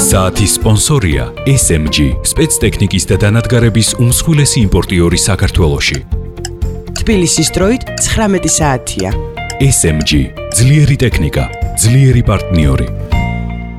საათის სპონსორია SMG, სპეცტექნიკის და დანადგარების უმსხვილესი იმპორტიორი საქართველოში. თბილისის დროით 19 საათია. SMG, ძლიერი ტექნიკა, ძლიერი პარტნიორი.